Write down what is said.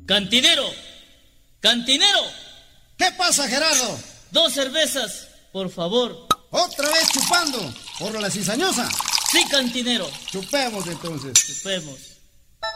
Cantinero, cantinero. ¿Qué pasa, Gerardo? 2 cervezas, por favor. ¿Otra vez chupando? ¿Por la cizañosa? Sí, cantinero. Chupemos entonces. Chupemos.